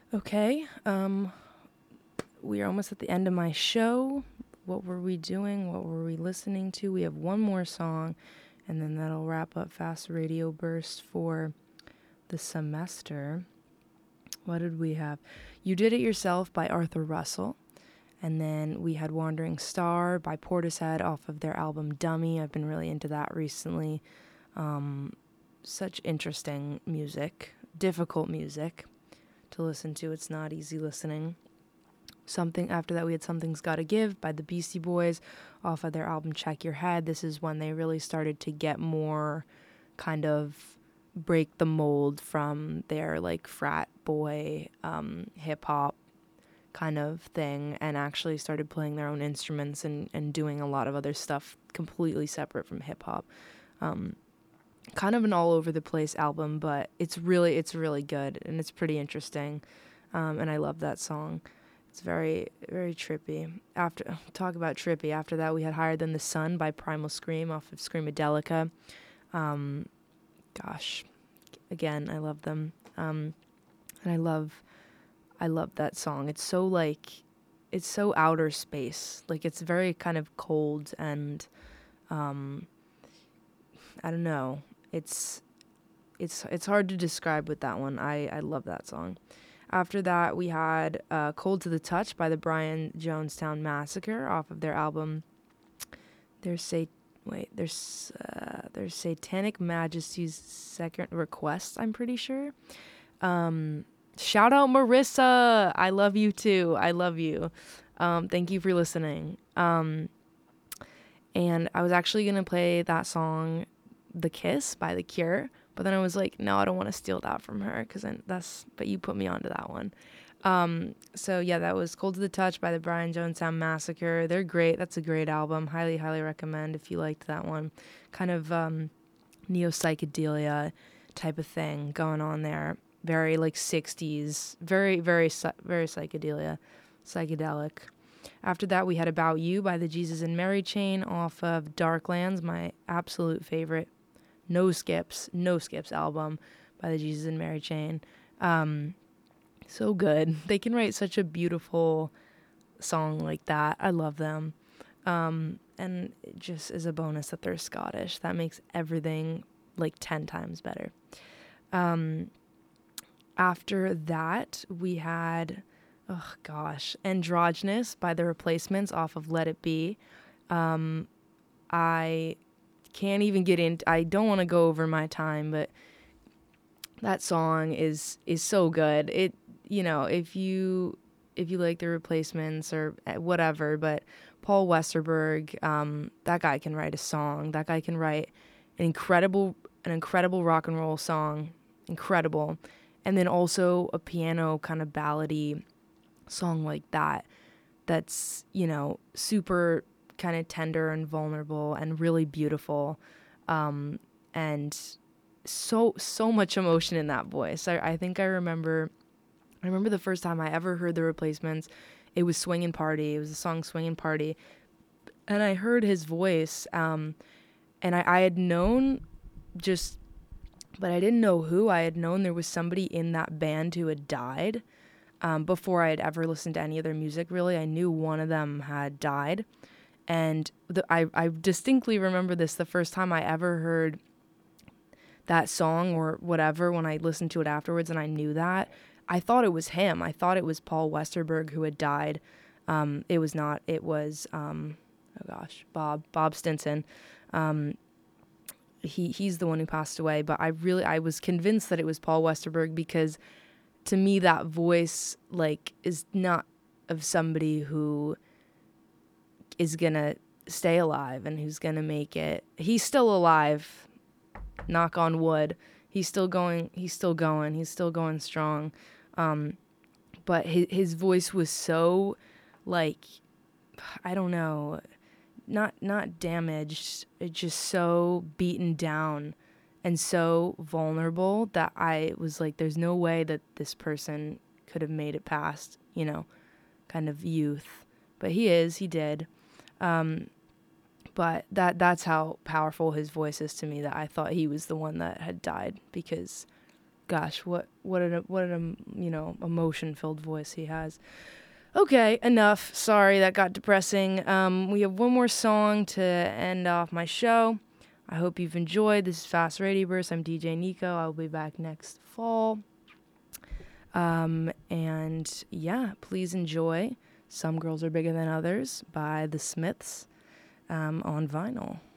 Okay, we are almost at the end of my show. What were we doing? What were we listening to? We have one more song, and then that'll wrap up Fast Radio Burst for the semester. What did we have? You Did It Yourself by Arthur Russell. And then we had Wandering Star by Portishead off of their album Dummy. I've been really into that recently. Such interesting music, difficult music to listen to. It's not easy listening. Something after that, we had Something's Gotta Give by the Beastie Boys off of their album Check Your Head. This is when they really started to get more kind of break the mold from their like frat boy hip hop kind of thing and actually started playing their own instruments and doing a lot of other stuff completely separate from hip hop. Kind of an all over the place album, but it's really good and it's pretty interesting. And I love that song. It's very, very trippy. Talk about trippy. After that, we had Higher Than the Sun by Primal Scream off of Screamadelica. Gosh, again, I love them. And I love that song. It's so outer space. Like it's very kind of cold and, I don't know. It's hard to describe with that one. I love that song. After that, we had Cold to the Touch by the Brian Jonestown Massacre off of their album. There's Satanic Majesty's Second Request, I'm pretty sure. Shout out Marissa. I love you too. I love you. Thank you for listening. And I was actually going to play that song, The Kiss by The Cure. But then I was like, no, I don't want to steal that from her but you put me onto that one. So yeah, that was Cold to the Touch by the Brian Jonestown Massacre. They're great. That's a great album. Highly, highly recommend if you liked that one. Kind of neo-psychedelia type of thing going on there. Very like 60s. Very, very, very psychedelic. After that, we had About You by the Jesus and Mary Chain off of Darklands, my absolute favorite no skips album by the Jesus and Mary Chain. So good. They can write such a beautiful song like that. I love them. And it just as a bonus that they're Scottish. That makes everything like 10 times better. After that, we had, oh gosh, Androgynous by The Replacements off of Let It Be. I can't even get in. I don't want to go over my time, but that song is so good. It, if you like The Replacements or whatever, but Paul Westerberg, that guy can write a song. That guy can write an incredible rock and roll song, incredible, and then also a piano kind of ballady song like that. That's super kind of tender and vulnerable and really beautiful, and so much emotion in that voice. I think I remember the first time I ever heard The Replacements. It was Swingin' Party. It was the song Swingin' Party, and I heard his voice, and I had known but I didn't know who. I had known there was somebody in that band who had died. Before I had ever listened to any of their music, really, I knew one of them had died. And I distinctly remember this the first time I ever heard that song or whatever when I listened to it afterwards and I knew that. I thought it was him. I thought it was Paul Westerberg who had died. It was not. It was, Bob Stinson. He's the one who passed away, but I was convinced that it was Paul Westerberg because to me that voice like is not of somebody who is gonna stay alive and who's gonna make it. He's still alive, knock on wood. He's still going strong. But his voice was so like, I don't know, not damaged, it's just so beaten down and so vulnerable that I was like, there's no way that this person could have made it past, kind of youth. But he did. But that's how powerful his voice is to me, that I thought he was the one that had died because Gosh, what an emotion-filled voice he has. Okay, enough. Sorry, that got depressing. We have one more song to end off my show. I hope you've enjoyed. This is Fast Radio Burst. I'm DJ Nico. I'll be back next fall. And yeah, please enjoy Some Girls Are Bigger Than Others by The Smiths on vinyl.